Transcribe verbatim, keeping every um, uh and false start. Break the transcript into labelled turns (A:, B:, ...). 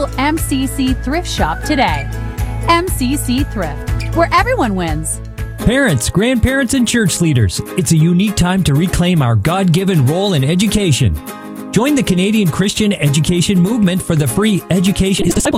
A: M C C Thrift Shop today. M C C Thrift, where everyone wins.
B: Parents, grandparents, and church leaders, it's a unique time to reclaim our God-given role in education. Join the Canadian Christian Education Movement for the free Education is Discipleship